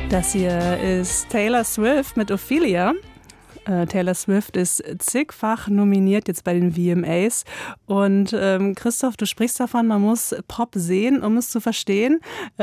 Das hier ist Taylor Swift mit Ophelia. Taylor Swift ist zigfach nominiert jetzt bei den VMAs. Und Christoph, du sprichst davon, man muss Pop sehen, um es zu verstehen.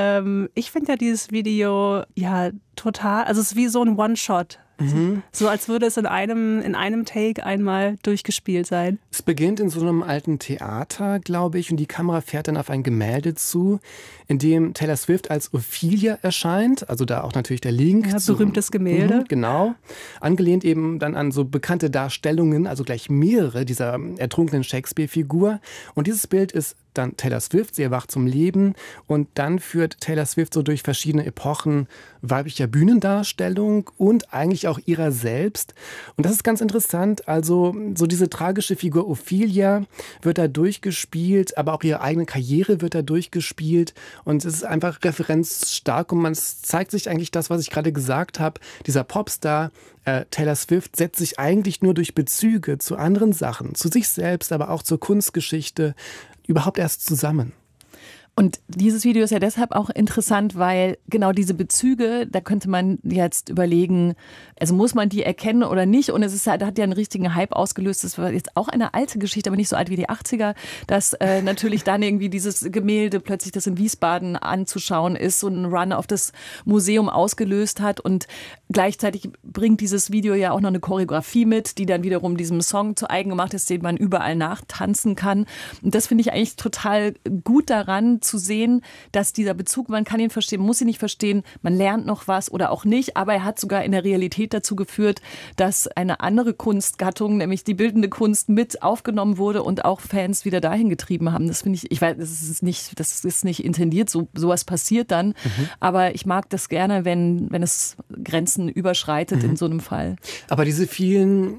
Ich finde ja dieses Video ja total, also es ist wie so ein One-Shot. Mhm. So als würde es in einem Take einmal durchgespielt sein. Es beginnt in so einem alten Theater, glaube ich, und die Kamera fährt dann auf ein Gemälde zu, in dem Taylor Swift als Ophelia erscheint, also da auch natürlich der Link. Ja, berühmtes Gemälde. Genau, angelehnt eben dann an so bekannte Darstellungen, also gleich mehrere dieser ertrunkenen Shakespeare-Figur. Und dieses Bild ist dann Taylor Swift, sie erwacht zum Leben und dann führt Taylor Swift so durch verschiedene Epochen weiblicher Bühnendarstellung und eigentlich auch ihrer selbst. Und das ist ganz interessant, also so diese tragische Figur Ophelia wird da durchgespielt, aber auch ihre eigene Karriere wird da durchgespielt und es ist einfach referenzstark und man zeigt sich eigentlich das, was ich gerade gesagt habe, dieser Popstar Taylor Swift setzt sich eigentlich nur durch Bezüge zu anderen Sachen, zu sich selbst, aber auch zur Kunstgeschichte überhaupt erst zusammen. Und dieses Video ist ja deshalb auch interessant, weil genau diese Bezüge, da könnte man jetzt überlegen, also muss man die erkennen oder nicht? Und es ist halt, hat ja einen richtigen Hype ausgelöst. Das war jetzt auch eine alte Geschichte, aber nicht so alt wie die 80er, dass natürlich dann irgendwie dieses Gemälde plötzlich, das in Wiesbaden anzuschauen ist, so einen Run auf das Museum ausgelöst hat. Und gleichzeitig bringt dieses Video ja auch noch eine Choreografie mit, die dann wiederum diesem Song zu eigen gemacht ist, den man überall nachtanzen kann. Und das finde ich eigentlich total gut daran, zu sehen, dass dieser Bezug, man kann ihn verstehen, muss ihn nicht verstehen, man lernt noch was oder auch nicht, aber er hat sogar in der Realität dazu geführt, dass eine andere Kunstgattung, nämlich die bildende Kunst, mit aufgenommen wurde und auch Fans wieder dahin getrieben haben. Das finde ich weiß, das ist nicht intendiert, sowas passiert dann, aber ich mag das gerne, wenn es Grenzen überschreitet in so einem Fall. Aber diese vielen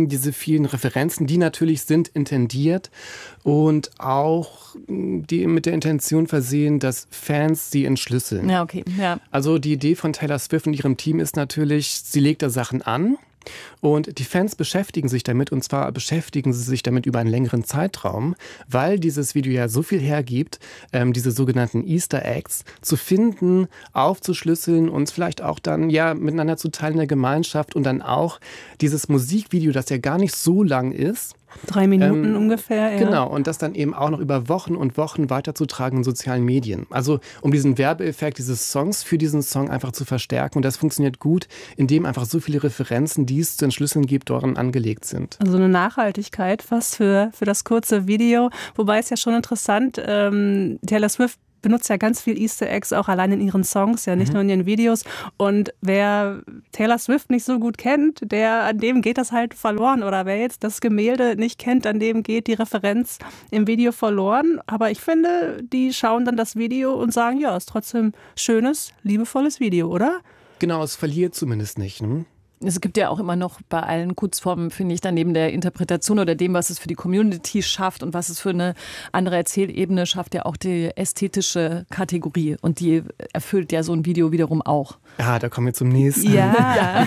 Referenzen, die natürlich sind intendiert und auch die mit der Intention versehen, dass Fans sie entschlüsseln. Ja, okay. Ja. Also die Idee von Taylor Swift und ihrem Team ist natürlich, sie legt da Sachen an und die Fans beschäftigen sich damit und zwar beschäftigen sie sich damit über einen längeren Zeitraum, weil dieses Video ja so viel hergibt, diese sogenannten Easter Eggs zu finden, aufzuschlüsseln und vielleicht auch dann ja miteinander zu teilen in der Gemeinschaft und dann auch dieses Musikvideo, das ja gar nicht so lang ist, 3 Minuten ungefähr, ja. Genau, und das dann eben auch noch über Wochen und Wochen weiterzutragen in sozialen Medien. Also um diesen Werbeeffekt dieses Songs für diesen Song einfach zu verstärken. Und das funktioniert gut, indem einfach so viele Referenzen, die es zu entschlüsseln gibt, daran angelegt sind. Also eine Nachhaltigkeit fast für das kurze Video. Wobei es ja schon interessant, Taylor Swift benutzt ja ganz viel Easter Eggs auch allein in ihren Songs, ja nicht nur in ihren Videos. Und wer Taylor Swift nicht so gut kennt, an dem geht das halt verloren. Oder wer jetzt das Gemälde nicht kennt, an dem geht die Referenz im Video verloren. Aber ich finde, die schauen dann das Video und sagen, ja, ist trotzdem schönes, liebevolles Video, oder? Genau, es verliert zumindest nicht, ne? Es gibt ja auch immer noch bei allen Kurzformen, finde ich, dann neben der Interpretation oder dem, was es für die Community schafft und was es für eine andere Erzählebene schafft, ja auch die ästhetische Kategorie. Und die erfüllt ja so ein Video wiederum auch. Ja, da kommen wir zum nächsten. Ja,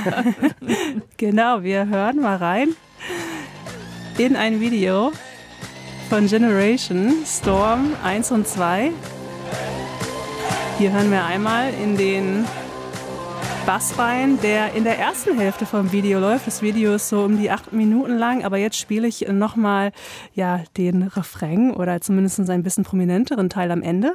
genau, wir hören mal rein in ein Video von Generation, Storm 1 und 2. Hier hören wir einmal in den Bass rein, der in der ersten Hälfte vom Video läuft. Das Video ist so um die 8 Minuten lang, aber jetzt spiele ich nochmal den Refrain oder zumindest einen bisschen prominenteren Teil am Ende.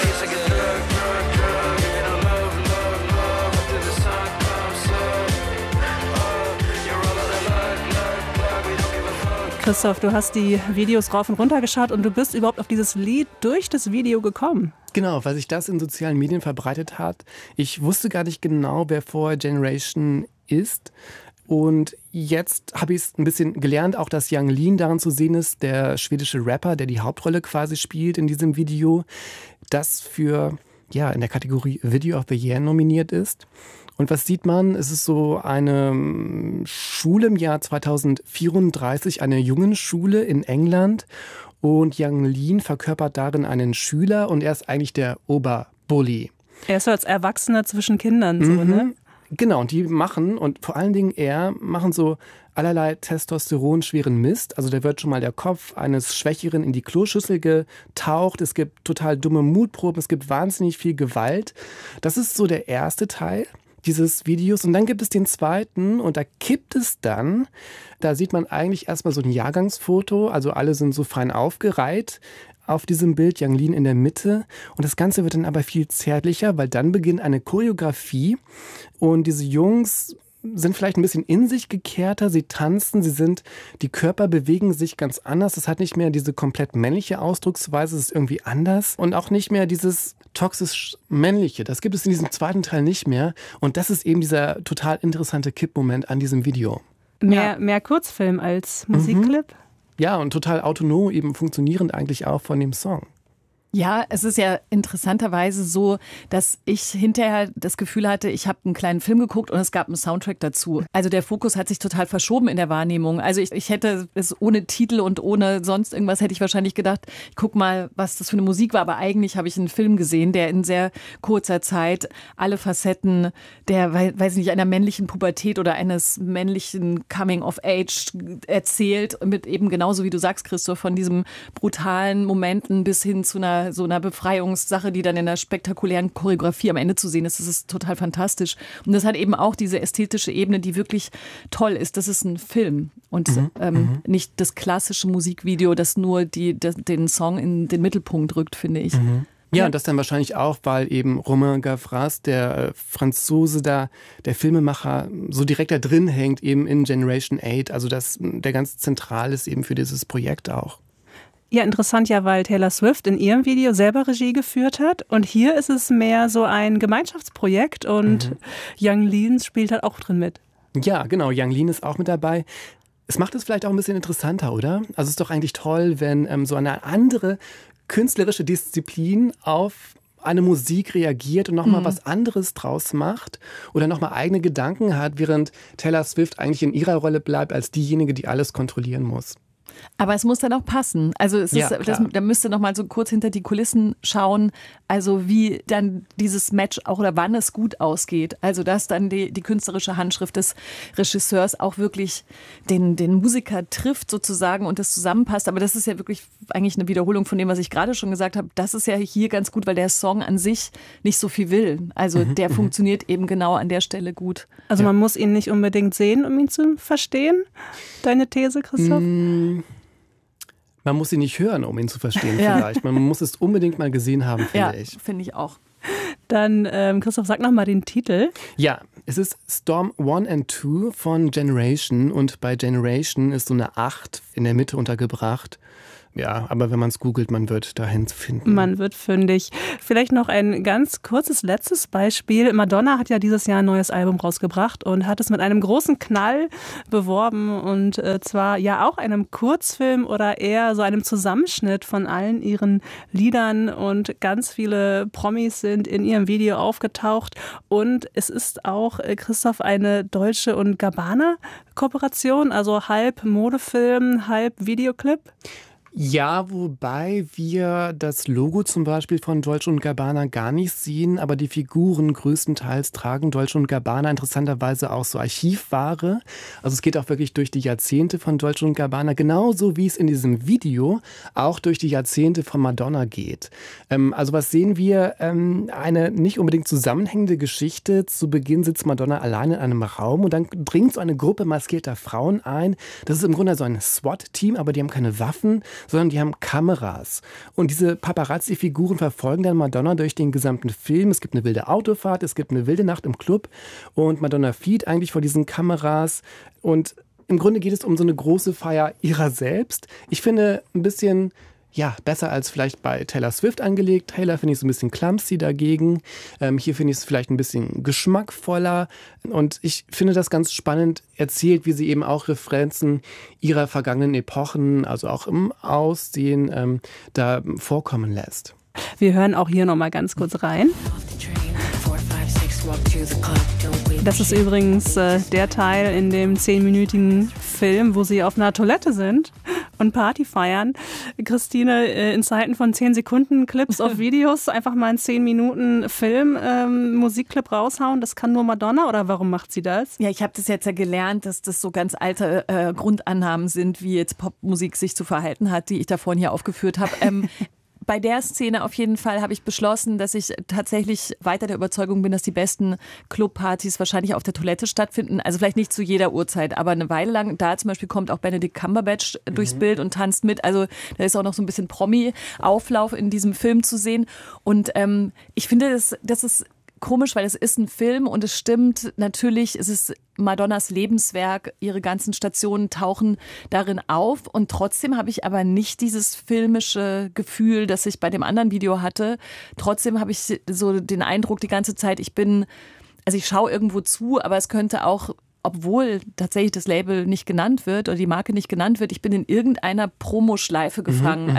Christoph, du hast die Videos rauf und runter geschaut und du bist überhaupt auf dieses Lied durch das Video gekommen. Genau, weil sich das in sozialen Medien verbreitet hat. Ich wusste gar nicht genau, wer vorher Generation ist. Und jetzt habe ich es ein bisschen gelernt, auch dass Yung Lean darin zu sehen ist, der schwedische Rapper, der die Hauptrolle quasi spielt in diesem Video, das für in der Kategorie Video of the Year nominiert ist. Und was sieht man? Es ist so eine Schule im Jahr 2034, eine Jungenschule in England. Und Yung Lean verkörpert darin einen Schüler und er ist eigentlich der Oberbully. Er ist so als Erwachsener zwischen Kindern, so, ne? Genau, und die machen, und vor allen Dingen machen so allerlei Testosteron-schweren Mist. Also da wird schon mal der Kopf eines Schwächeren in die Kloschüssel getaucht. Es gibt total dumme Mutproben, es gibt wahnsinnig viel Gewalt. Das ist so der erste Teil. dieses Videos. Und dann gibt es den zweiten und da kippt es dann. Da sieht man eigentlich erstmal so ein Jahrgangsfoto. Also alle sind so fein aufgereiht auf diesem Bild, Yang Lean in der Mitte. Und das Ganze wird dann aber viel zärtlicher, weil dann beginnt eine Choreografie. Und diese Jungs sind vielleicht ein bisschen in sich gekehrter, sie tanzen, die Körper bewegen sich ganz anders. Es hat nicht mehr diese komplett männliche Ausdrucksweise, es ist irgendwie anders. Und auch nicht mehr dieses toxisch männliche. Das gibt es in diesem zweiten Teil nicht mehr. Und das ist eben dieser total interessante Kippmoment an diesem Video. Mehr Kurzfilm als Musikclip? Ja, und total autonom, eben funktionierend eigentlich auch von dem Song. Ja, es ist ja interessanterweise so, dass ich hinterher das Gefühl hatte, ich habe einen kleinen Film geguckt und es gab einen Soundtrack dazu. Also der Fokus hat sich total verschoben in der Wahrnehmung. Also ich hätte es ohne Titel und ohne sonst irgendwas hätte ich wahrscheinlich gedacht, ich guck mal, was das für eine Musik war. Aber eigentlich habe ich einen Film gesehen, der in sehr kurzer Zeit alle Facetten der, weiß nicht, einer männlichen Pubertät oder eines männlichen Coming of Age erzählt. Mit eben genauso wie du sagst, Christoph, von diesen brutalen Momenten bis hin zu so einer Befreiungssache, die dann in einer spektakulären Choreografie am Ende zu sehen ist. Das ist total fantastisch. Und das hat eben auch diese ästhetische Ebene, die wirklich toll ist. Das ist ein Film und nicht das klassische Musikvideo, das nur den Song in den Mittelpunkt rückt, finde ich. Ja, und das dann wahrscheinlich auch, weil eben Romain Gavras, der Franzose da, der Filmemacher, so direkt da drin hängt, eben in Generation 8. Also der ganz zentral ist eben für dieses Projekt auch. Ja, interessant ja, weil Taylor Swift in ihrem Video selber Regie geführt hat und hier ist es mehr so ein Gemeinschaftsprojekt und Yang Lean spielt halt auch drin mit. Ja, genau, Yang Lean ist auch mit dabei. Es macht es vielleicht auch ein bisschen interessanter, oder? Also es ist doch eigentlich toll, wenn so eine andere künstlerische Disziplin auf eine Musik reagiert und nochmal was anderes draus macht oder nochmal eigene Gedanken hat, während Taylor Swift eigentlich in ihrer Rolle bleibt als diejenige, die alles kontrollieren muss. Aber es muss dann auch passen. Also da müsste noch mal so kurz hinter die Kulissen schauen, also wie dann dieses Match auch oder wann es gut ausgeht. Also dass dann die künstlerische Handschrift des Regisseurs auch wirklich den Musiker trifft sozusagen und das zusammenpasst. Aber das ist ja wirklich eigentlich eine Wiederholung von dem, was ich gerade schon gesagt habe. Das ist ja hier ganz gut, weil der Song an sich nicht so viel will. Also der funktioniert eben genau an der Stelle gut. Also man muss ihn nicht unbedingt sehen, um ihn zu verstehen? Deine These, Christoph? Man muss ihn nicht hören, um ihn zu verstehen vielleicht. Man muss es unbedingt mal gesehen haben, finde ich. Ja, finde ich auch. Dann, Christoph, sag noch mal den Titel. Ja, es ist Storm 1 and 2 von Generation und bei Generation ist so eine 8 in der Mitte untergebracht. Ja, aber wenn man es googelt, man wird dahin finden. Man wird fündig. Vielleicht noch ein ganz kurzes letztes Beispiel. Madonna hat ja dieses Jahr ein neues Album rausgebracht und hat es mit einem großen Knall beworben und zwar ja auch einem Kurzfilm oder eher so einem Zusammenschnitt von allen ihren Liedern und ganz viele Promis sind in ihrem Video aufgetaucht und es ist auch, Christoph, eine Dolce & Gabbana Kooperation, also halb Modefilm, halb Videoclip. Ja, wobei wir das Logo zum Beispiel von Dolce & Gabbana gar nicht sehen, aber die Figuren größtenteils tragen Dolce & Gabbana interessanterweise auch so Archivware. Also es geht auch wirklich durch die Jahrzehnte von Dolce & Gabbana, genauso wie es in diesem Video auch durch die Jahrzehnte von Madonna geht. Also was sehen wir? Eine nicht unbedingt zusammenhängende Geschichte. Zu Beginn sitzt Madonna allein in einem Raum und dann dringt so eine Gruppe maskierter Frauen ein. Das ist im Grunde so ein SWAT-Team, aber die haben keine Waffen, sondern die haben Kameras. Und diese Paparazzi-Figuren verfolgen dann Madonna durch den gesamten Film. Es gibt eine wilde Autofahrt, es gibt eine wilde Nacht im Club und Madonna flieht eigentlich vor diesen Kameras. Und im Grunde geht es um so eine große Feier ihrer selbst. Ich finde ein bisschen besser als vielleicht bei Taylor Swift angelegt. Taylor finde ich so ein bisschen clumsy dagegen. Hier finde ich es vielleicht ein bisschen geschmackvoller. Und ich finde das ganz spannend erzählt, wie sie eben auch Referenzen ihrer vergangenen Epochen, also auch im Aussehen, da vorkommen lässt. Wir hören auch hier nochmal ganz kurz rein. Das ist übrigens der Teil in dem 10-minütigen Film, wo sie auf einer Toilette sind und Party feiern. Christine, in Zeiten von 10-Sekunden-Clips auf Videos einfach mal einen 10-Minuten-Film, Musikclip raushauen, das kann nur Madonna oder warum macht sie das? Ja, ich habe das jetzt ja gelernt, dass das so ganz alte Grundannahmen sind, wie jetzt Popmusik sich zu verhalten hat, die ich da vorhin hier aufgeführt habe. bei der Szene auf jeden Fall habe ich beschlossen, dass ich tatsächlich weiter der Überzeugung bin, dass die besten Clubpartys wahrscheinlich auf der Toilette stattfinden. Also vielleicht nicht zu jeder Uhrzeit, aber eine Weile lang. Da zum Beispiel kommt auch Benedict Cumberbatch durchs Bild und tanzt mit. Also da ist auch noch so ein bisschen Promi-Auflauf in diesem Film zu sehen. Und ich finde, das ist komisch, weil es ist ein Film und es stimmt, natürlich ist es Madonnas Lebenswerk, ihre ganzen Stationen tauchen darin auf und trotzdem habe ich aber nicht dieses filmische Gefühl, das ich bei dem anderen Video hatte. Trotzdem habe ich so den Eindruck die ganze Zeit, ich schaue irgendwo zu, aber es könnte auch, obwohl tatsächlich das Label nicht genannt wird oder die Marke nicht genannt wird, ich bin in irgendeiner Promoschleife gefangen.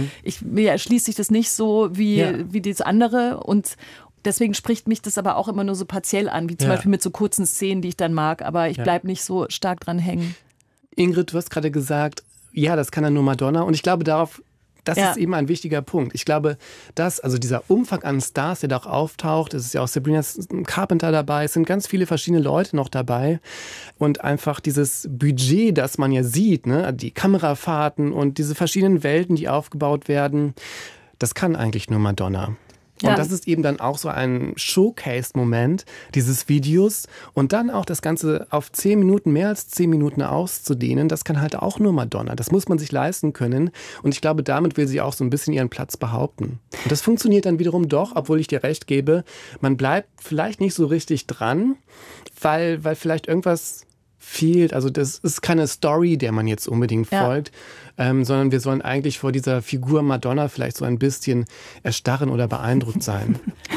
Mir erschließt sich das nicht so wie das andere und deswegen spricht mich das aber auch immer nur so partiell an, wie zum Beispiel mit so kurzen Szenen, die ich dann mag, aber ich bleibe nicht so stark dran hängen. Ingrid, du hast gerade gesagt, ja, das kann dann nur Madonna und ich glaube das ist eben ein wichtiger Punkt. Ich glaube, also dieser Umfang an Stars, der da auch auftaucht, es ist ja auch Sabrina Carpenter dabei, es sind ganz viele verschiedene Leute noch dabei und einfach dieses Budget, das man ja sieht, ne, die Kamerafahrten und diese verschiedenen Welten, die aufgebaut werden, das kann eigentlich nur Madonna. Und das ist eben dann auch so ein Showcase-Moment dieses Videos und dann auch das Ganze auf 10 Minuten, mehr als 10 Minuten auszudehnen, das kann halt auch nur Madonna. Das muss man sich leisten können und ich glaube, damit will sie auch so ein bisschen ihren Platz behaupten. Und das funktioniert dann wiederum doch, obwohl ich dir recht gebe, man bleibt vielleicht nicht so richtig dran, weil vielleicht irgendwas fehlt. Also das ist keine Story, der man jetzt unbedingt folgt, sondern wir sollen eigentlich vor dieser Figur Madonna vielleicht so ein bisschen erstarren oder beeindruckt sein.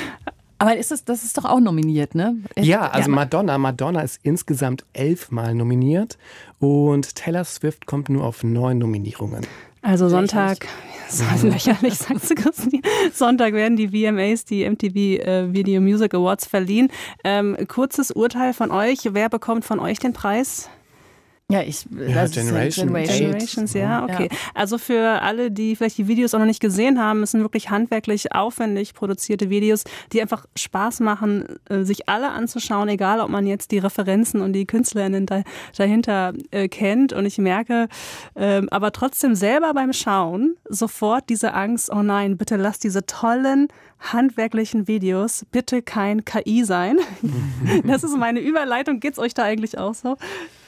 Aber das ist doch auch nominiert, ne? Ja, also Madonna ist insgesamt 11 Mal nominiert und Taylor Swift kommt nur auf 9 Nominierungen. Also Sonntag, lächerlich, sagst du, Christine. Sonntag werden die VMAs, die MTV Video Music Awards verliehen. Kurzes Urteil von euch. Wer bekommt von euch den Preis? Ja, Generations, ja, okay. Ja. Also für alle, die vielleicht die Videos auch noch nicht gesehen haben, es sind wirklich handwerklich aufwendig produzierte Videos, die einfach Spaß machen, sich alle anzuschauen, egal ob man jetzt die Referenzen und die KünstlerInnen dahinter kennt. Und ich merke aber trotzdem selber beim Schauen sofort diese Angst, oh nein, bitte lasst diese tollen handwerklichen Videos bitte kein KI sein. Das ist meine Überleitung. Geht's euch da eigentlich auch so?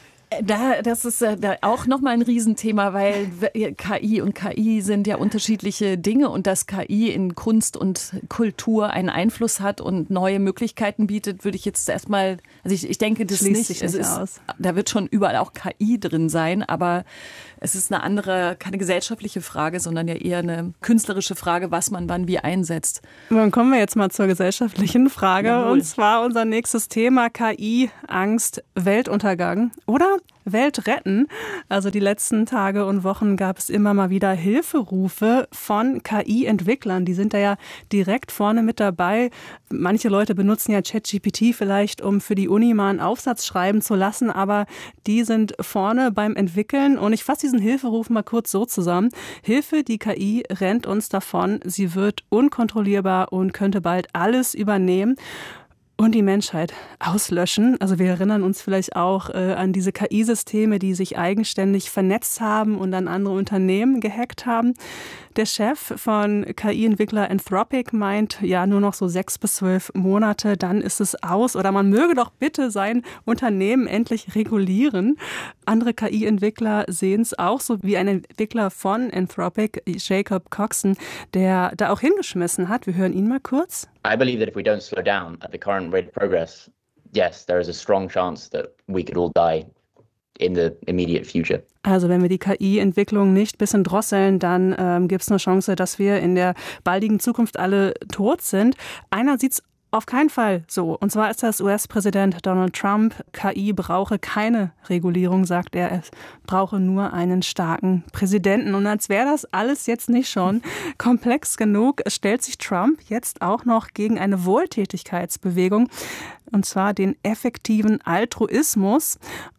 Das ist auch nochmal ein Riesenthema, weil KI und KI sind ja unterschiedliche Dinge und dass KI in Kunst und Kultur einen Einfluss hat und neue Möglichkeiten bietet, würde ich jetzt erstmal, also ich denke das schließt nicht. Sich nicht aus. Da wird schon überall auch KI drin sein, aber es ist keine gesellschaftliche Frage, sondern ja eher eine künstlerische Frage, was man wann wie einsetzt. Dann kommen wir jetzt mal zur gesellschaftlichen Frage. Jawohl. Und zwar unser nächstes Thema: KI, Angst, Weltuntergang oder Welt retten. Also die letzten Tage und Wochen gab es immer mal wieder Hilferufe von KI-Entwicklern. Die sind da ja direkt vorne mit dabei. Manche Leute benutzen ja ChatGPT vielleicht, um für die Uni mal einen Aufsatz schreiben zu lassen, aber die sind vorne beim Entwickeln. Und ich fasse diesen Hilferuf mal kurz so zusammen. Hilfe, die KI rennt uns davon. Sie wird unkontrollierbar und könnte bald alles übernehmen und die Menschheit auslöschen. Also wir erinnern uns vielleicht auch an diese KI-Systeme, die sich eigenständig vernetzt haben und dann andere Unternehmen gehackt haben. Der Chef von KI-Entwickler Anthropic meint, ja, nur noch so 6 bis 12 Monate, dann ist es aus. Oder man möge doch bitte sein Unternehmen endlich regulieren. Andere KI-Entwickler sehen es auch so, wie ein Entwickler von Anthropic, Jacob Coxon, der da auch hingeschmissen hat. Wir hören ihn mal kurz. I believe that if we don't slow down at the current rate of progress, yes, there is a strong chance that we could all die in the immediate future. Also wenn wir die KI-Entwicklung nicht ein bisschen drosseln, dann gibt es eine Chance, dass wir in der baldigen Zukunft alle tot sind. Einer sieht's auf keinen Fall so. Und zwar ist das US-Präsident Donald Trump. KI brauche keine Regulierung, sagt er. Es brauche nur einen starken Präsidenten. Und als wäre das alles jetzt nicht schon komplex genug, stellt sich Trump jetzt auch noch gegen eine Wohltätigkeitsbewegung. Und zwar den effektiven Altruismus.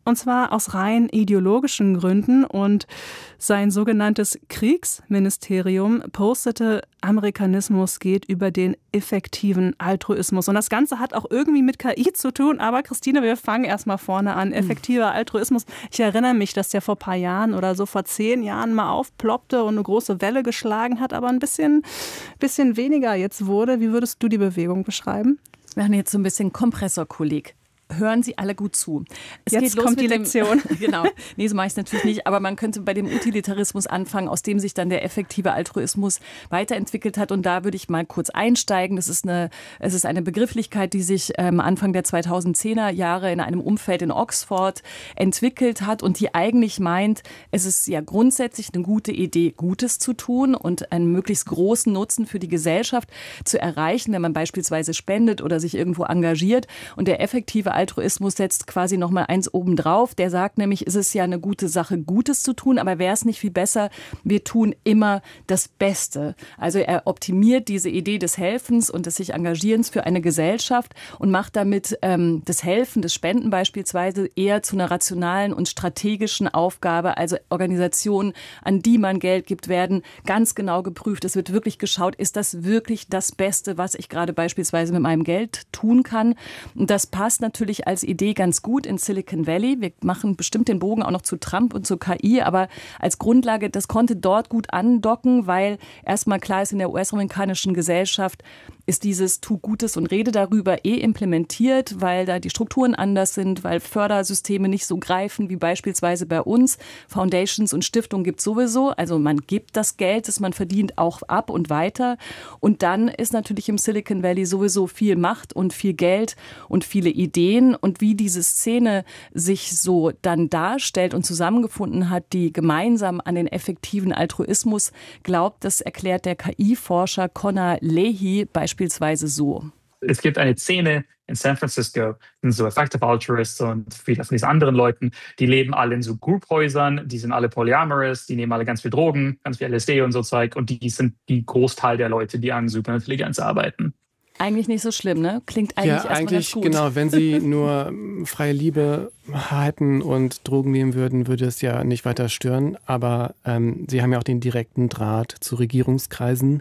und zwar aus rein ideologischen Gründen. Und sein sogenanntes Kriegsministerium postete, Amerikanismus geht über den effektiven Altruismus. Und das Ganze hat auch irgendwie mit KI zu tun. Aber Christine, wir fangen erstmal vorne an. Effektiver Altruismus. Ich erinnere mich, dass der vor ein paar Jahren oder so vor 10 Jahren mal aufploppte und eine große Welle geschlagen hat, aber ein bisschen weniger jetzt wurde. Wie würdest du die Bewegung beschreiben? Wir haben jetzt so ein bisschen Kompressorkolleg. Hören Sie alle gut zu. Jetzt kommt die Lektion. Genau. Nee, so mache ich es natürlich nicht. Aber man könnte bei dem Utilitarismus anfangen, aus dem sich dann der effektive Altruismus weiterentwickelt hat. Und da würde ich mal kurz einsteigen. Es ist eine Begrifflichkeit, die sich Anfang der 2010er Jahre in einem Umfeld in Oxford entwickelt hat und die eigentlich meint, es ist ja grundsätzlich eine gute Idee, Gutes zu tun und einen möglichst großen Nutzen für die Gesellschaft zu erreichen, wenn man beispielsweise spendet oder sich irgendwo engagiert. Und der effektive Altruismus setzt quasi noch mal eins obendrauf. Der sagt nämlich, es ist ja eine gute Sache, Gutes zu tun, aber wäre es nicht viel besser, wir tun immer das Beste. Also er optimiert diese Idee des Helfens und des sich Engagierens für eine Gesellschaft und macht damit das Helfen, das Spenden beispielsweise eher zu einer rationalen und strategischen Aufgabe. Also Organisationen, an die man Geld gibt, werden ganz genau geprüft. Es wird wirklich geschaut, ist das wirklich das Beste, was ich gerade beispielsweise mit meinem Geld tun kann? Und das passt natürlich als Idee ganz gut in Silicon Valley. Wir machen bestimmt den Bogen auch noch zu Trump und zu KI, aber als Grundlage, das konnte dort gut andocken, weil erstmal klar ist, in der US-amerikanischen Gesellschaft ist dieses Tu Gutes und rede darüber implementiert, weil da die Strukturen anders sind, weil Fördersysteme nicht so greifen wie beispielsweise bei uns. Foundations und Stiftungen gibt es sowieso. Also man gibt das Geld, das man verdient, auch ab und weiter. Und dann ist natürlich im Silicon Valley sowieso viel Macht und viel Geld und viele Ideen. Und wie diese Szene sich so dann darstellt und zusammengefunden hat, die gemeinsam an den effektiven Altruismus glaubt, das erklärt der KI-Forscher Connor Leahy beispielsweise so. Es gibt eine Szene in San Francisco, sind so Effective Altruists und viele von diesen anderen Leuten, die leben alle in so Grouphäusern, die sind alle polyamorous, die nehmen alle ganz viel Drogen, ganz viel LSD und so Zeug und die sind die Großteil der Leute, die an Superintelligenz arbeiten. Eigentlich nicht so schlimm, ne? Klingt eigentlich erstmal ganz gut. Genau, wenn sie nur freie Liebe hätten und Drogen nehmen würden, würde es ja nicht weiter stören. Aber sie haben ja auch den direkten Draht zu Regierungskreisen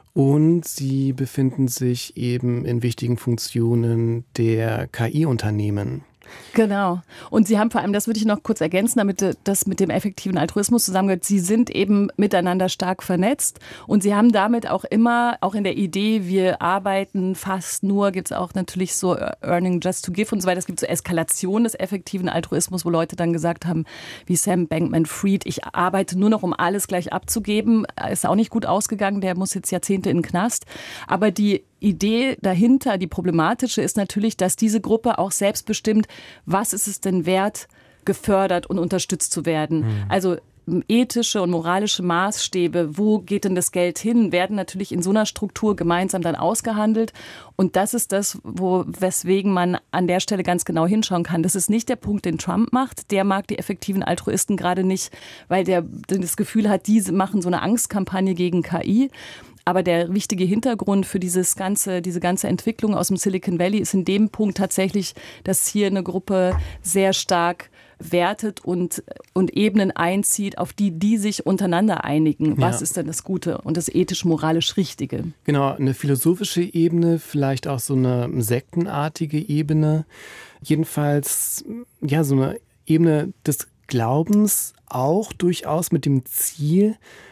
und sie befinden sich eben in wichtigen Funktionen der KI-Unternehmen. Genau. Und Sie haben vor allem, das würde ich noch kurz ergänzen, damit das mit dem effektiven Altruismus zusammengehört, Sie sind eben miteinander stark vernetzt und Sie haben damit auch immer, auch in der Idee, wir arbeiten fast nur, gibt es auch natürlich so Earning Just to Give und so weiter, es gibt so Eskalation des effektiven Altruismus, wo Leute dann gesagt haben, wie Sam Bankman-Fried, ich arbeite nur noch, um alles gleich abzugeben, ist auch nicht gut ausgegangen, der muss jetzt Jahrzehnte in den Knast, aber die Idee dahinter, die problematische, ist natürlich, dass diese Gruppe auch selbst bestimmt, was ist es denn wert, gefördert und unterstützt zu werden. Also ethische und moralische Maßstäbe, wo geht denn das Geld hin, werden natürlich in so einer Struktur gemeinsam dann ausgehandelt. Und das ist das, weswegen man an der Stelle ganz genau hinschauen kann. Das ist nicht der Punkt, den Trump macht. Der mag die effektiven Altruisten gerade nicht, weil der das Gefühl hat, diese machen so eine Angstkampagne gegen KI. Aber der wichtige Hintergrund für diese ganze Entwicklung aus dem Silicon Valley ist in dem Punkt tatsächlich, dass hier eine Gruppe sehr stark wertet und Ebenen einzieht, auf die sich untereinander einigen. Was ist denn das Gute und das ethisch-moralisch Richtige? Genau, eine philosophische Ebene, vielleicht auch so eine sektenartige Ebene. Jedenfalls, ja, so eine Ebene des Glaubens, auch durchaus mit dem Ziel,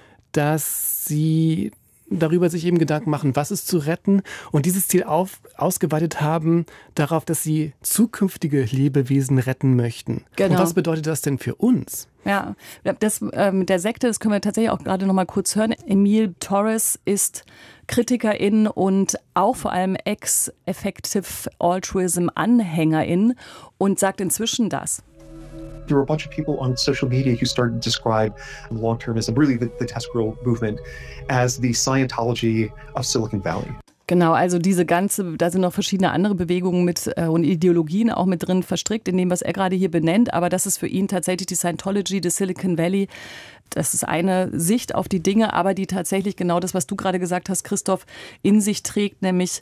dass sie darüber sich eben Gedanken machen, was ist zu retten und dieses Ziel ausgeweitet haben darauf, dass sie zukünftige Lebewesen retten möchten. Genau. Und was bedeutet das denn für uns? Ja, das mit der Sekte, das können wir tatsächlich auch gerade noch mal kurz hören. Emil Torres ist Kritikerin und auch vor allem Ex-Effective Altruism-Anhängerin und sagt inzwischen das. There were a bunch of people on social media who started to describe long-termism, really the Test-Girl movement, as the Scientology of Silicon Valley. Genau, also da sind noch verschiedene andere Bewegungen mit und Ideologien auch mit drin verstrickt in dem, was er gerade hier benennt. Aber das ist für ihn tatsächlich die Scientology des Silicon Valley. Das ist eine Sicht auf die Dinge, aber die tatsächlich genau das, was du gerade gesagt hast, Christoph, in sich trägt, nämlich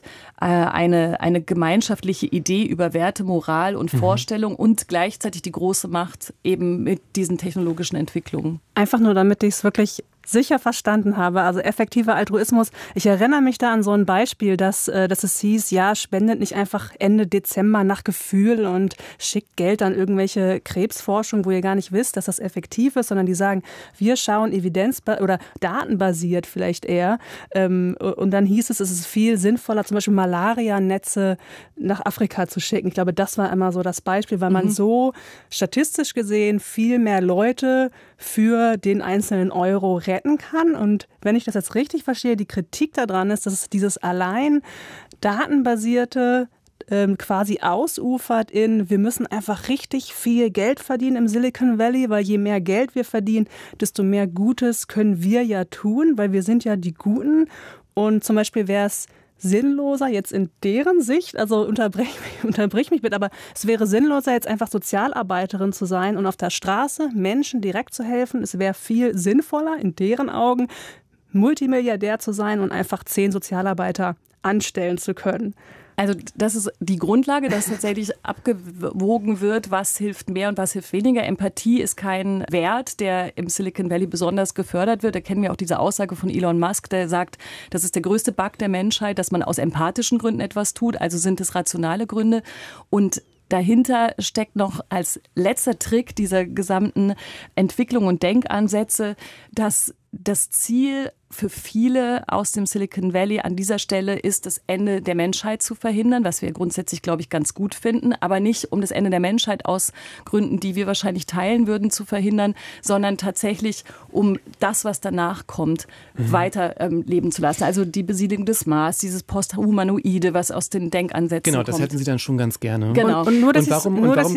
eine gemeinschaftliche Idee über Werte, Moral und Vorstellung und gleichzeitig die große Macht eben mit diesen technologischen Entwicklungen. Einfach nur, damit ich es wirklich sicher verstanden habe, also effektiver Altruismus. Ich erinnere mich da an so ein Beispiel, dass es hieß, ja, spendet nicht einfach Ende Dezember nach Gefühl und schickt Geld an irgendwelche Krebsforschung, wo ihr gar nicht wisst, dass das effektiv ist, sondern die sagen, wir schauen oder datenbasiert vielleicht eher. Und dann hieß es ist viel sinnvoller, zum Beispiel Malaria-Netze nach Afrika zu schicken. Ich glaube, das war immer so das Beispiel, weil man so statistisch gesehen viel mehr Leute für den einzelnen Euro retten kann. Und wenn ich das jetzt richtig verstehe, die Kritik daran ist, dass dieses allein datenbasierte quasi ausufert in, wir müssen einfach richtig viel Geld verdienen im Silicon Valley, weil je mehr Geld wir verdienen, desto mehr Gutes können wir ja tun, weil wir sind ja die Guten. Und zum Beispiel wäre es sinnloser jetzt in deren Sicht, also unterbrich mich bitte, aber es wäre sinnloser, jetzt einfach Sozialarbeiterin zu sein und auf der Straße Menschen direkt zu helfen. Es wäre viel sinnvoller in deren Augen, Multimilliardär zu sein und einfach 10 Sozialarbeiter anstellen zu können. Also das ist die Grundlage, dass tatsächlich abgewogen wird, was hilft mehr und was hilft weniger. Empathie ist kein Wert, der im Silicon Valley besonders gefördert wird. Da kennen wir auch diese Aussage von Elon Musk, der sagt, das ist der größte Bug der Menschheit, dass man aus empathischen Gründen etwas tut. Also sind es rationale Gründe. Und dahinter steckt noch als letzter Trick dieser gesamten Entwicklung und Denkansätze, dass das Ziel für viele aus dem Silicon Valley an dieser Stelle ist, das Ende der Menschheit zu verhindern, was wir grundsätzlich, glaube ich, ganz gut finden, aber nicht um das Ende der Menschheit aus Gründen, die wir wahrscheinlich teilen würden, zu verhindern, sondern tatsächlich um das, was danach kommt, weiter leben zu lassen. Also die Besiedlung des Mars, dieses Posthumanoide, was aus den Denkansätzen kommt. Genau, das hätten Sie dann schon ganz gerne. Genau. Und nur, dass warum ich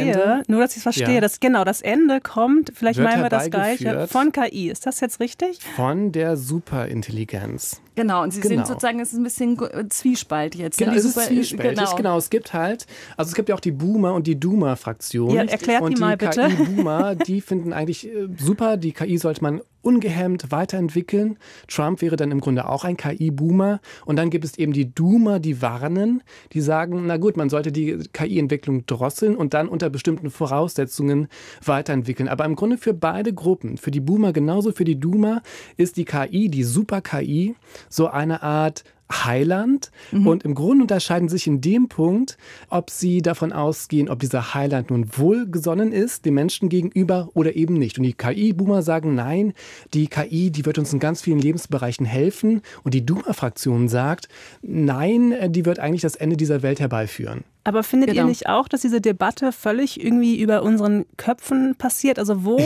es verstehe, das Ende kommt, vielleicht meinen wir das Gleiche, von KI. Ist das jetzt richtig? Von der Superintelligenz. Genau, und Sie sind sozusagen, es ist ein bisschen Zwiespalt jetzt. Genau, es ist zwiespältig, genau. Es gibt ja auch die Boomer- und die Doomer-Fraktion. Ja, erklärt die mal bitte. Und die KI-Boomer, die finden eigentlich super, die KI sollte man ungehemmt weiterentwickeln. Trump wäre dann im Grunde auch ein KI-Boomer. Und dann gibt es eben die Doomer, die warnen, die sagen, na gut, man sollte die KI-Entwicklung drosseln und dann unter bestimmten Voraussetzungen weiterentwickeln. Aber im Grunde für beide Gruppen, für die Boomer genauso für die Doomer, ist die KI, die Super-KI, so eine Art Heiland. Und im Grunde unterscheiden sich in dem Punkt, ob sie davon ausgehen, ob dieser Heiland nun wohlgesonnen ist, dem Menschen gegenüber oder eben nicht. Und die KI-Boomer sagen, nein, die KI, die wird uns in ganz vielen Lebensbereichen helfen. Und die Doomer-Fraktion sagt, nein, die wird eigentlich das Ende dieser Welt herbeiführen. Aber findet ihr nicht auch, dass diese Debatte völlig irgendwie über unseren Köpfen passiert? Also wo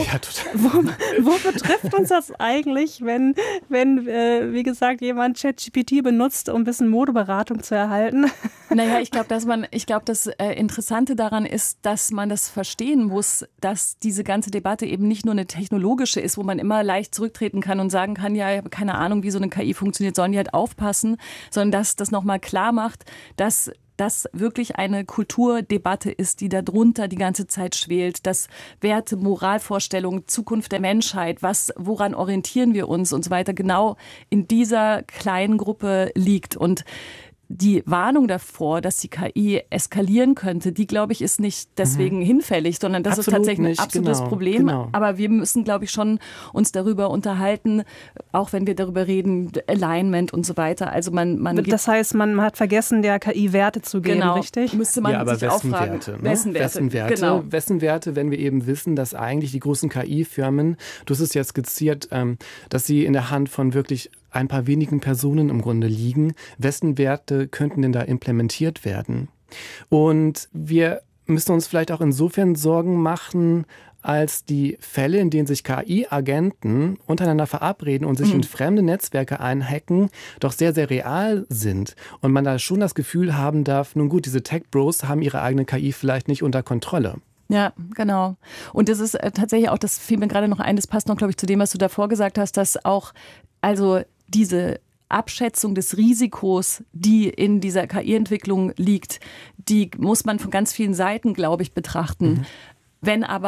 betrifft uns das eigentlich, wenn wie gesagt, jemand ChatGPT benutzt, um ein bisschen Modeberatung zu erhalten? Naja, ich glaube, das Interessante daran ist, dass man das verstehen muss, dass diese ganze Debatte eben nicht nur eine technologische ist, wo man immer leicht zurücktreten kann und sagen kann, ja, ich habe keine Ahnung, wie so eine KI funktioniert, sollen die halt aufpassen, sondern dass das nochmal klar macht, dass das wirklich eine Kulturdebatte ist, die darunter die ganze Zeit schwelt, dass Werte, Moralvorstellungen, Zukunft der Menschheit, woran orientieren wir uns und so weiter, genau in dieser kleinen Gruppe liegt. Und die Warnung davor, dass die KI eskalieren könnte, die, glaube ich, ist nicht deswegen hinfällig, sondern das ist tatsächlich ein absolutes Problem. Genau. Aber wir müssen, glaube ich, schon uns darüber unterhalten, auch wenn wir darüber reden, Alignment und so weiter. Also das heißt, man hat vergessen, der KI Werte zu geben, richtig? Müsste man aber sich auch fragen. Wessen Werte? Genau. Wessen Werte, wenn wir eben wissen, dass eigentlich die großen KI-Firmen, du hast es ja skizziert, dass sie in der Hand von wirklich ein paar wenigen Personen im Grunde liegen. Wessen Werte könnten denn da implementiert werden? Und wir müssen uns vielleicht auch insofern Sorgen machen, als die Fälle, in denen sich KI-Agenten untereinander verabreden und sich in fremde Netzwerke einhacken, doch sehr, sehr real sind. Und man da schon das Gefühl haben darf, nun gut, diese Tech-Bros haben ihre eigene KI vielleicht nicht unter Kontrolle. Ja, genau. Und das ist tatsächlich auch, das fiel mir gerade noch ein, das passt noch, glaube ich, zu dem, was du davor gesagt hast, dass auch, also diese Abschätzung des Risikos, die in dieser KI-Entwicklung liegt, die muss man von ganz vielen Seiten, glaube ich, betrachten. Wenn aber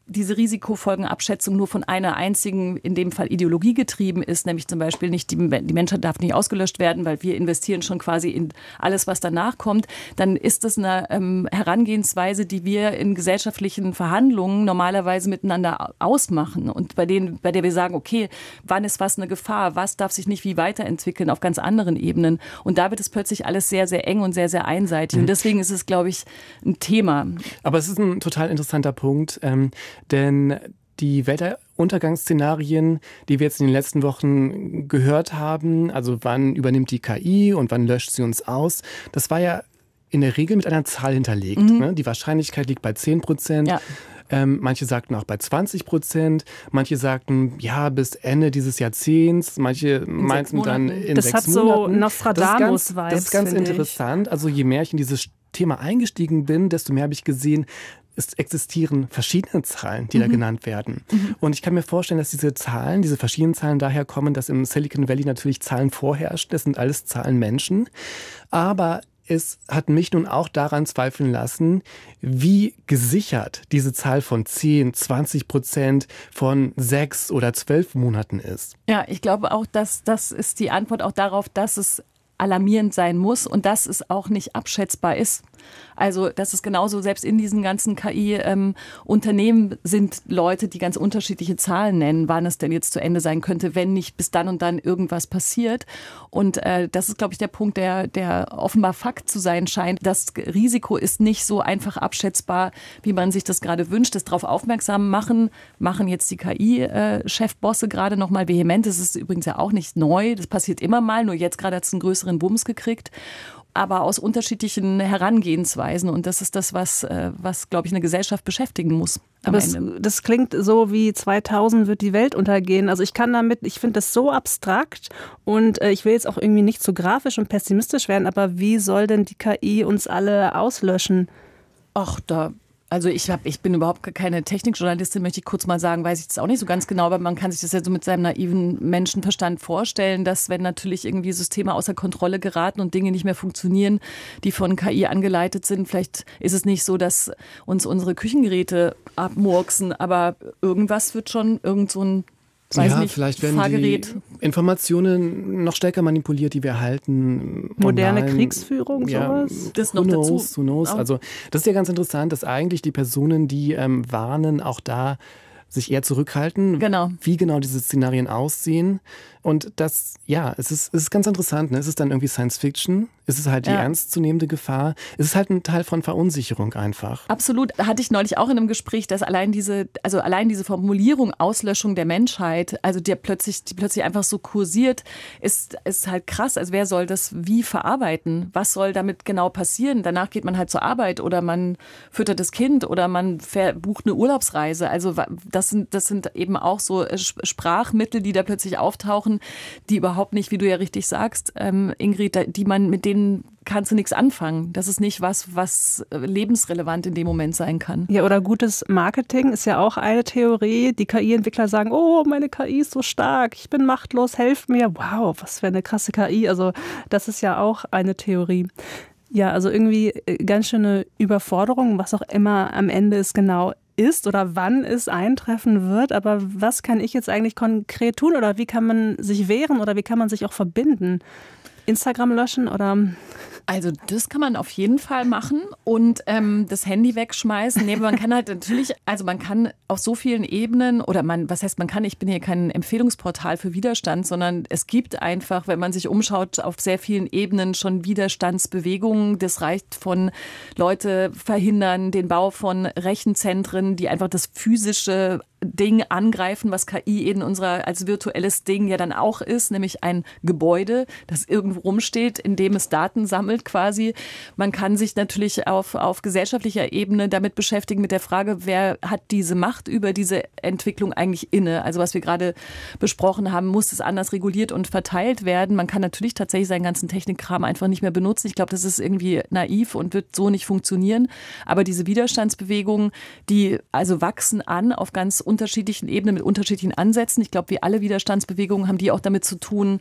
diese Risikofolgenabschätzung nur von einer einzigen, in dem Fall Ideologie getrieben ist, nämlich zum Beispiel nicht die Menschheit darf nicht ausgelöscht werden, weil wir investieren schon quasi in alles, was danach kommt, dann ist das eine Herangehensweise, die wir in gesellschaftlichen Verhandlungen normalerweise miteinander ausmachen und bei der wir sagen, okay, wann ist was eine Gefahr, was darf sich nicht wie weiterentwickeln auf ganz anderen Ebenen. Und da wird es plötzlich alles sehr, sehr eng und sehr, sehr einseitig. Und deswegen ist es, glaube ich, ein Thema. Aber es ist ein total interessanter Punkt, denn die Weltuntergangsszenarien, die wir jetzt in den letzten Wochen gehört haben, also wann übernimmt die KI und wann löscht sie uns aus, das war ja in der Regel mit einer Zahl hinterlegt. Ne? Die Wahrscheinlichkeit liegt bei 10%. Ja. Manche sagten auch bei 20%, manche sagten, ja, bis Ende dieses Jahrzehnts, manche meinten dann in 6 Monaten. Das hat so Nostradamus-Vibes. Das ist ganz interessant. Also je mehr ich in dieses Thema eingestiegen bin, desto mehr habe ich gesehen, es existieren verschiedene Zahlen, die da genannt werden. Und ich kann mir vorstellen, dass diese Zahlen, diese verschiedenen Zahlen daher kommen, dass im Silicon Valley natürlich Zahlen vorherrschen. Das sind alles Zahlen Menschen. Aber es hat mich nun auch daran zweifeln lassen, wie gesichert diese Zahl von 10, 20% von 6 oder 12 Monaten ist. Ja, ich glaube auch, dass das ist die Antwort auch darauf, dass es alarmierend sein muss und dass es auch nicht abschätzbar ist. Also das ist genauso, selbst in diesen ganzen KI-Unternehmen sind Leute, die ganz unterschiedliche Zahlen nennen, wann es denn jetzt zu Ende sein könnte, wenn nicht bis dann und dann irgendwas passiert. Und das ist, glaube ich, der Punkt, der offenbar Fakt zu sein scheint. Das Risiko ist nicht so einfach abschätzbar, wie man sich das gerade wünscht. Das darauf aufmerksam machen jetzt die KI-Chefbosse gerade noch mal vehement. Das ist übrigens ja auch nicht neu. Das passiert immer mal, nur jetzt gerade hat es einen größeren Bums gekriegt. Aber aus unterschiedlichen Herangehensweisen. Und das ist das, was glaube ich, eine Gesellschaft beschäftigen muss. Aber das klingt so wie 2000 wird die Welt untergehen. Also ich finde das so abstrakt und ich will jetzt auch irgendwie nicht so grafisch und pessimistisch werden, aber wie soll denn die KI uns alle auslöschen? Ach, also ich bin überhaupt keine Technikjournalistin, möchte ich kurz mal sagen, weiß ich das auch nicht so ganz genau, aber man kann sich das ja so mit seinem naiven Menschenverstand vorstellen, dass wenn natürlich irgendwie Systeme außer Kontrolle geraten und Dinge nicht mehr funktionieren, die von KI angeleitet sind, vielleicht ist es nicht so, dass uns unsere Küchengeräte abmurksen, aber irgendwas wird schon vielleicht werden Fahrgerät. Die Informationen noch stärker manipuliert, die wir erhalten. Moderne online. Kriegsführung, sowas? Das noch dazu. Who knows? Also das ist ja ganz interessant, dass eigentlich die Personen, die warnen, auch da sich eher zurückhalten, wie genau diese Szenarien aussehen. Und das, es ist ganz interessant. Ne? Es ist dann irgendwie Science Fiction. Es ist halt die ernstzunehmende Gefahr. Es ist halt ein Teil von Verunsicherung einfach. Absolut. Da hatte ich neulich auch in einem Gespräch, dass allein diese Formulierung Auslöschung der Menschheit, also die plötzlich einfach so kursiert, ist halt krass. Also wer soll das wie verarbeiten? Was soll damit genau passieren? Danach geht man halt zur Arbeit oder man füttert das Kind oder man bucht eine Urlaubsreise. Also das sind eben auch so Sprachmittel, die da plötzlich auftauchen, die überhaupt nicht, wie du ja richtig sagst, Ingrid, mit denen kannst du nichts anfangen. Das ist nicht was lebensrelevant in dem Moment sein kann. Ja, oder gutes Marketing ist ja auch eine Theorie. Die KI-Entwickler sagen, oh, meine KI ist so stark, ich bin machtlos, helft mir. Wow, was für eine krasse KI. Also das ist ja auch eine Theorie. Ja, also irgendwie ganz schöne Überforderung, was auch immer am Ende es genau ist oder wann es eintreffen wird. Aber was kann ich jetzt eigentlich konkret tun oder wie kann man sich wehren oder wie kann man sich auch verbinden? Instagram löschen oder? Also das kann man auf jeden Fall machen und das Handy wegschmeißen. Nee, man kann halt natürlich, also man kann auf so vielen Ebenen ich bin hier kein Empfehlungsportal für Widerstand, sondern es gibt einfach, wenn man sich umschaut, auf sehr vielen Ebenen schon Widerstandsbewegungen. Das reicht von Leute verhindern den Bau von Rechenzentren, die einfach das physische Ding angreifen, was KI in unserer als virtuelles Ding ja dann auch ist, nämlich ein Gebäude, das irgendwo rumsteht, in dem es Daten sammelt quasi. Man kann sich natürlich auf gesellschaftlicher Ebene damit beschäftigen mit der Frage, wer hat diese Macht über diese Entwicklung eigentlich inne? Also was wir gerade besprochen haben, muss es anders reguliert und verteilt werden? Man kann natürlich tatsächlich seinen ganzen Technikkram einfach nicht mehr benutzen. Ich glaube, das ist irgendwie naiv und wird so nicht funktionieren. Aber diese Widerstandsbewegungen, die also wachsen an auf ganz unterschiedlichen Ebenen mit unterschiedlichen Ansätzen. Ich glaube, wie alle Widerstandsbewegungen haben die auch damit zu tun,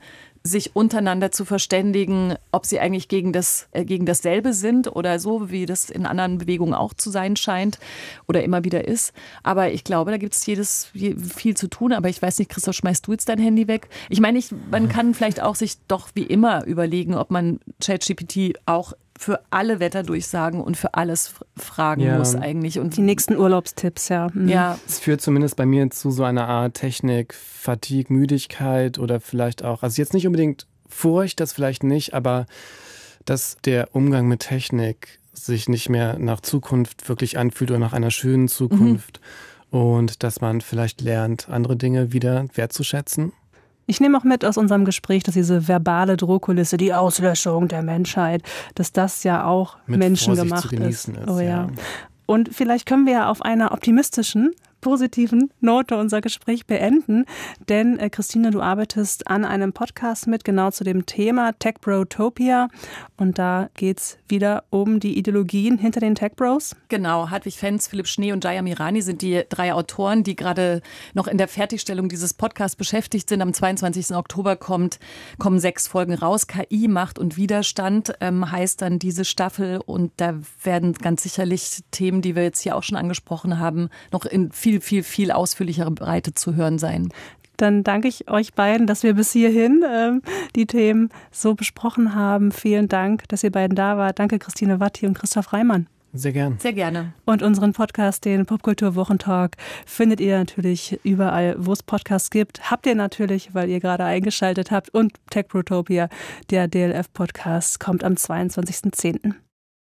sich untereinander zu verständigen, ob sie eigentlich gegen dasselbe sind oder so, wie das in anderen Bewegungen auch zu sein scheint oder immer wieder ist. Aber ich glaube, da gibt es viel zu tun. Aber ich weiß nicht, Christoph, schmeißt du jetzt dein Handy weg? Ich meine, man kann vielleicht auch sich doch wie immer überlegen, ob man ChatGPT auch für alle Wetterdurchsagen und für alles fragen muss eigentlich. Und die nächsten Urlaubstipps, ja. Ja. Es führt zumindest bei mir zu so einer Art Technik, Fatigue, Müdigkeit oder vielleicht auch, also jetzt nicht unbedingt Furcht, das vielleicht nicht, aber dass der Umgang mit Technik sich nicht mehr nach Zukunft wirklich anfühlt oder nach einer schönen Zukunft und dass man vielleicht lernt, andere Dinge wieder wertzuschätzen. Ich nehme auch mit aus unserem Gespräch, dass diese verbale Drohkulisse, die Auslöschung der Menschheit, dass das ja auch mit menschengemacht Vorsicht zu genießen ist. Oh ja. Und vielleicht können wir ja auf einer optimistischen, positiven Note unser Gespräch beenden, denn Christine, du arbeitest an einem Podcast mit, genau zu dem Thema Techbrotopia, und da geht's wieder um die Ideologien hinter den Techbros. Genau, Hartwig Fenz, Philipp Schnee und Jaya Mirani sind die 3 Autoren, die gerade noch in der Fertigstellung dieses Podcasts beschäftigt sind. Am 22. Oktober kommen 6 Folgen raus. KI, Macht und Widerstand heißt dann diese Staffel, und da werden ganz sicherlich Themen, die wir jetzt hier auch schon angesprochen haben, noch in viel ausführlichere Breite zu hören sein. Dann danke ich euch beiden, dass wir bis hierhin die Themen so besprochen haben. Vielen Dank, dass ihr beiden da wart. Danke Christine Watti und Christoph Reimann. Sehr gern. Sehr gerne. Und unseren Podcast, den Popkultur-Wochentalk, findet ihr natürlich überall, wo es Podcasts gibt. Habt ihr natürlich, weil ihr gerade eingeschaltet habt. Und Techbrotopia, der DLF-Podcast, kommt am 22.10.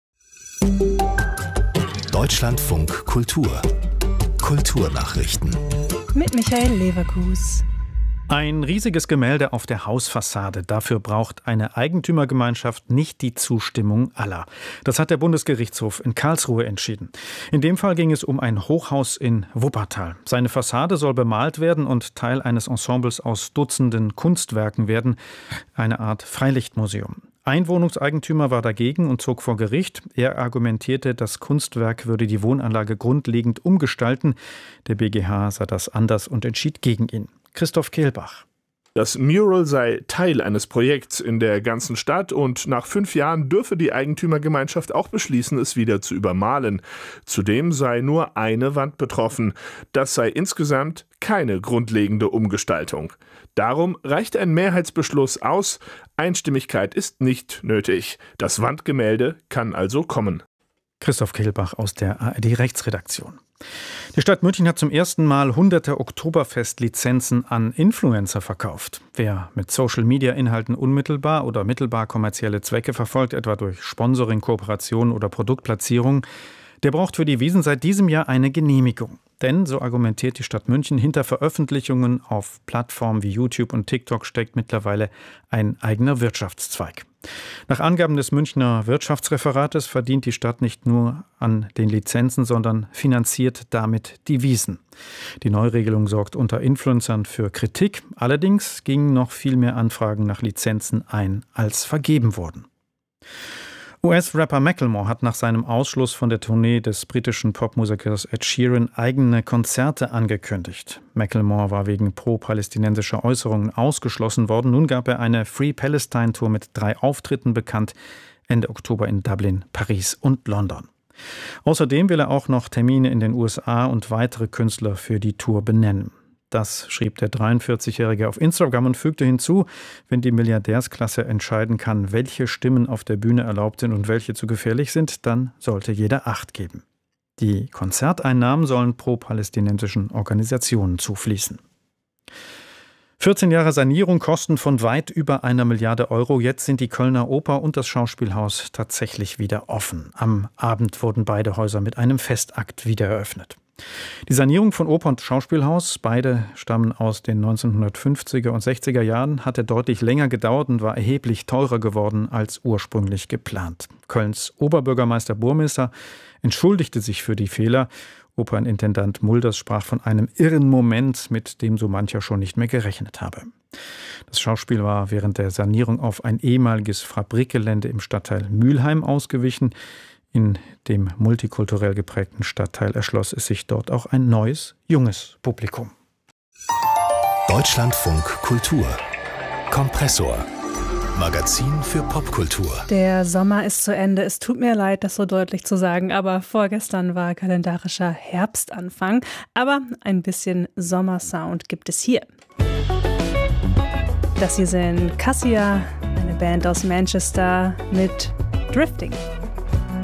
Deutschlandfunk Kultur. Kulturnachrichten. Mit Michael Leverkus. Ein riesiges Gemälde auf der Hausfassade. Dafür braucht eine Eigentümergemeinschaft nicht die Zustimmung aller. Das hat der Bundesgerichtshof in Karlsruhe entschieden. In dem Fall ging es um ein Hochhaus in Wuppertal. Seine Fassade soll bemalt werden und Teil eines Ensembles aus Dutzenden Kunstwerken werden. Eine Art Freilichtmuseum. Ein Wohnungseigentümer war dagegen und zog vor Gericht. Er argumentierte, das Kunstwerk würde die Wohnanlage grundlegend umgestalten. Der BGH sah das anders und entschied gegen ihn. Christoph Kehlbach. Das Mural sei Teil eines Projekts in der ganzen Stadt und nach 5 Jahren dürfe die Eigentümergemeinschaft auch beschließen, es wieder zu übermalen. Zudem sei nur eine Wand betroffen. Das sei insgesamt keine grundlegende Umgestaltung. Darum reicht ein Mehrheitsbeschluss aus. Einstimmigkeit ist nicht nötig. Das Wandgemälde kann also kommen. Christoph Kehlbach aus der ARD-Rechtsredaktion. Die Stadt München hat zum ersten Mal hunderte Oktoberfest-Lizenzen an Influencer verkauft. Wer mit Social-Media-Inhalten unmittelbar oder mittelbar kommerzielle Zwecke verfolgt, etwa durch Sponsoring, Kooperation oder Produktplatzierung, der braucht für die Wiesn seit diesem Jahr eine Genehmigung. Denn, so argumentiert die Stadt München, hinter Veröffentlichungen auf Plattformen wie YouTube und TikTok steckt mittlerweile ein eigener Wirtschaftszweig. Nach Angaben des Münchner Wirtschaftsreferates verdient die Stadt nicht nur an den Lizenzen, sondern finanziert damit die Wiesn. Die Neuregelung sorgt unter Influencern für Kritik. Allerdings gingen noch viel mehr Anfragen nach Lizenzen ein, als vergeben wurden. US-Rapper Macklemore hat nach seinem Ausschluss von der Tournee des britischen Popmusikers Ed Sheeran eigene Konzerte angekündigt. Macklemore war wegen pro-palästinensischer Äußerungen ausgeschlossen worden. Nun gab er eine Free Palestine Tour mit 3 Auftritten bekannt, Ende Oktober in Dublin, Paris und London. Außerdem will er auch noch Termine in den USA und weitere Künstler für die Tour benennen. Das schrieb der 43-Jährige auf Instagram und fügte hinzu, wenn die Milliardärsklasse entscheiden kann, welche Stimmen auf der Bühne erlaubt sind und welche zu gefährlich sind, dann sollte jeder Acht geben. Die Konzerteinnahmen sollen pro-palästinensischen Organisationen zufließen. 14 Jahre Sanierung, Kosten von weit über 1 Milliarde Euro. Jetzt sind die Kölner Oper und das Schauspielhaus tatsächlich wieder offen. Am Abend wurden beide Häuser mit einem Festakt wieder eröffnet. Die Sanierung von Oper und Schauspielhaus, beide stammen aus den 1950er und 60er Jahren, hatte deutlich länger gedauert und war erheblich teurer geworden als ursprünglich geplant. Kölns Oberbürgermeister Burmester entschuldigte sich für die Fehler. Opernintendant Mulders sprach von einem irren Moment, mit dem so mancher schon nicht mehr gerechnet habe. Das Schauspiel war während der Sanierung auf ein ehemaliges Fabrikgelände im Stadtteil Mülheim ausgewichen. In dem multikulturell geprägten Stadtteil erschloss es sich dort auch ein neues, junges Publikum. Deutschlandfunk Kultur Kompressor. Magazin für Popkultur. Der Sommer ist zu Ende. Es tut mir leid, das so deutlich zu sagen, aber vorgestern war kalendarischer Herbstanfang. Aber ein bisschen Sommersound gibt es hier. Das hier sind Cassia, eine Band aus Manchester mit Drifting.